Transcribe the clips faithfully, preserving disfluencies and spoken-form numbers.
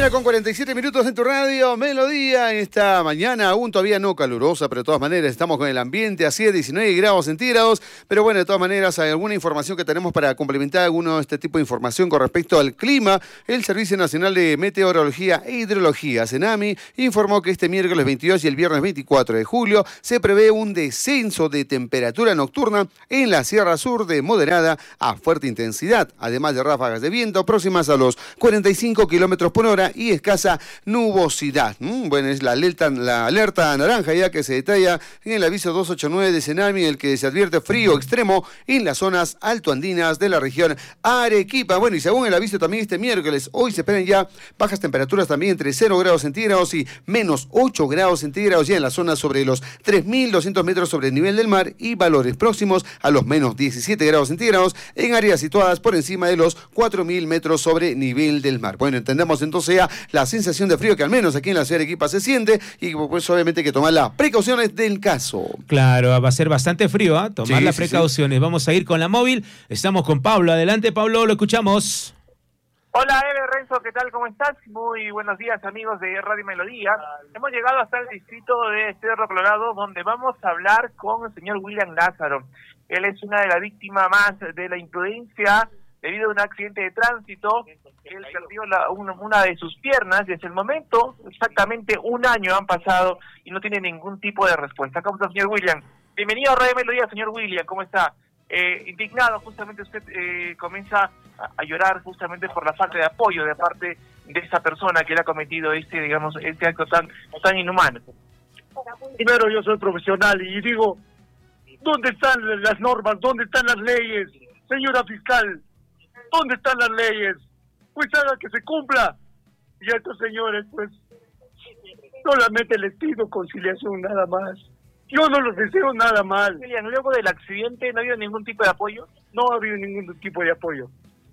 Hora con cuarenta y siete minutos en tu radio Melodía. En esta mañana aún todavía no calurosa, pero de todas maneras estamos con el ambiente así de diecinueve grados centígrados. Pero bueno, de todas maneras hay alguna información que tenemos para complementar alguno de este tipo de información con respecto al clima. El Servicio Nacional de Meteorología e Hidrología, CENAMI, informó que este miércoles veintidós y el viernes veinticuatro de julio se prevé un descenso de temperatura nocturna en la Sierra Sur de moderada a fuerte intensidad, además de ráfagas de viento próximas a los cuarenta y cinco kilómetros por hora y escasa nubosidad. Mm, bueno, es la alerta, la alerta naranja ya que se detalla en el aviso doscientos ochenta y nueve de CENAMI, en el que se advierte frío extremo en las zonas altoandinas de la región Arequipa. Bueno, y según el aviso también este miércoles, hoy se esperan ya bajas temperaturas también entre cero grados centígrados y menos ocho grados centígrados ya en las zonas sobre los tres mil doscientos metros sobre el nivel del mar y valores próximos a los menos diecisiete grados centígrados en áreas situadas por encima de los cuatro mil metros sobre nivel del mar. Bueno, entendemos entonces sea la sensación de frío que al menos aquí en la ciudad de Arequipa se siente y pues obviamente hay que tomar las precauciones del caso. Claro, va a ser bastante frío, ¿eh? Tomar sí, las sí, precauciones. Sí. Vamos a ir con la móvil. Estamos con Pablo. Adelante, Pablo, lo escuchamos. Hola, Eve, Renzo, ¿qué tal? ¿Cómo estás? Muy buenos días, amigos de Radio Melodía. Hemos llegado hasta el distrito de Cerro Colorado, donde vamos a hablar con el señor William Lázaro. Él es una de las víctimas más de la imprudencia debido a un accidente de tránsito. Él perdió la, una, una de sus piernas. Desde el momento, exactamente un año han pasado y no tiene ningún tipo de respuesta. ¿Cómo está, señor William? Bienvenido a Radio Melodía, señor William. ¿Cómo está? Eh, indignado, justamente usted eh, comienza a, a llorar justamente por la falta de apoyo de parte de esa persona que le ha cometido este, digamos, este acto tan, tan inhumano. Primero, yo soy profesional y digo, ¿dónde están las normas? ¿Dónde están las leyes? Señora fiscal, ¿dónde están las leyes? Pues haga que se cumpla. Y a estos señores, pues, solamente les pido conciliación, nada más. Yo no los deseo nada mal. William, luego del accidente, ¿no ha habido ningún tipo de apoyo? No ha habido ningún tipo de apoyo.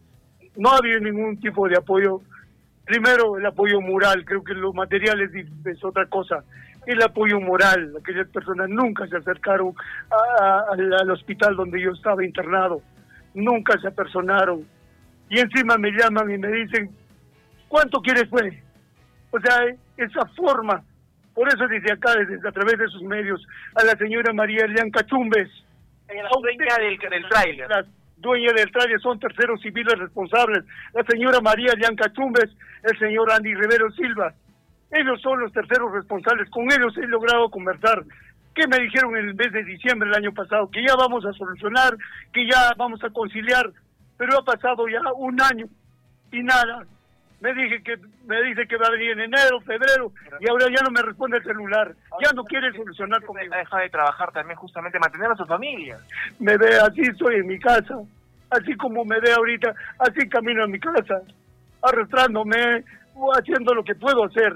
No ha habido ningún tipo de apoyo. Primero, el apoyo moral. Creo que lo material es, es otra cosa. El apoyo moral. Aquellas personas nunca se acercaron a, a, al, al hospital donde yo estaba internado. Nunca se apersonaron. Y encima me llaman y me dicen, ¿cuánto quieres, pues? O sea, esa forma. Por eso desde acá, desde a través de sus medios, a la señora María Elian Cachumbes, la dueña del, del tráiler. La dueña del tráiler, son terceros civiles responsables. La señora María Elian Cachumbes, el señor Andy Rivero Silva. Ellos son los terceros responsables. Con ellos he logrado conversar. ¿Qué me dijeron en el mes de diciembre del año pasado? Que ya vamos a solucionar, que ya vamos a conciliar. Pero ha pasado ya un año y nada. Me dije que me dice que va a venir en enero, febrero, y ahora ya no me responde el celular. Ya no quiere solucionar conmigo. Ha dejado de trabajar también justamente mantener a su familia. Me ve así, estoy en mi casa. Así como me ve ahorita, así camino a mi casa. Arrastrándome, haciendo lo que puedo hacer.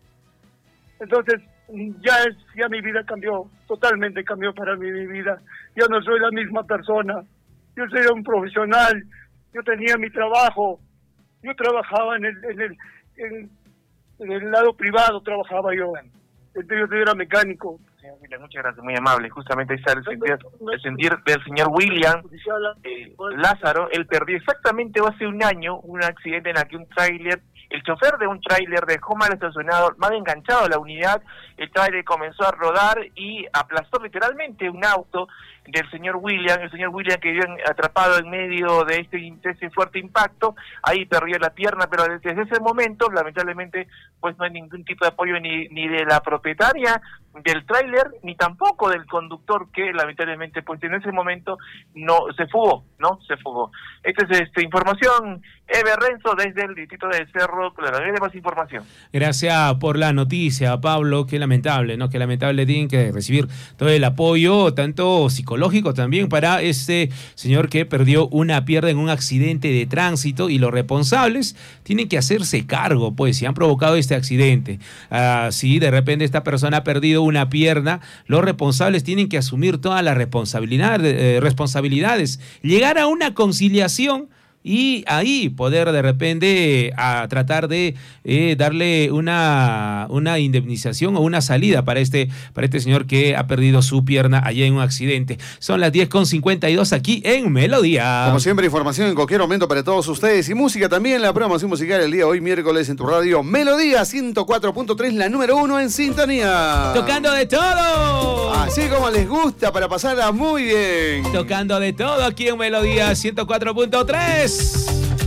Entonces, ya es, ya mi vida cambió, totalmente cambió para mí mi vida. Ya no soy la misma persona. Yo soy un profesional, yo tenía mi trabajo, yo trabajaba en el, en el, en, en el lado privado, trabajaba yo, entonces yo era mecánico. William, muchas gracias, muy amable. Justamente está el sentir, el sentir del señor William eh, Lázaro. Él perdió exactamente hace un año un accidente en el que un tráiler, el chofer de un tráiler dejó mal estacionado, mal enganchado a la unidad. El tráiler comenzó a rodar y aplastó literalmente un auto del señor William. El señor William quedó atrapado en medio de este, de este fuerte impacto. Ahí perdió la pierna, pero desde ese momento, lamentablemente, pues no hay ningún tipo de apoyo ni, ni de la propietaria del tráiler, ni tampoco del conductor, que lamentablemente pues en ese momento no se fugó, ¿no? Se fugó. Esta es esta información, Eve Renzo, desde el distrito de Cerro Colorado. ¿Hay más información? Gracias por la noticia, Pablo. Qué lamentable, ¿no? Qué lamentable, tienen que recibir todo el apoyo, tanto psicológico también, para este señor que perdió una pierna en un accidente de tránsito, y los responsables tienen que hacerse cargo, pues, si han provocado este accidente. Ah, si de repente esta persona ha perdido una pierna, los responsables tienen que asumir todas las responsabilidad, eh, responsabilidades, llegar a una conciliación y ahí poder de repente a tratar de eh, darle una, una indemnización o una salida para este, para este señor que ha perdido su pierna allá en un accidente. Son las diez con cincuenta y dos aquí en Melodía. Como siempre, información en cualquier momento para todos ustedes y música también. La programación musical el día de hoy, miércoles, en tu radio Melodía ciento cuatro punto tres, la número uno en sintonía. Tocando de todo. Así como les gusta, para pasarla muy bien. Tocando de todo aquí en Melodía ciento cuatro punto tres.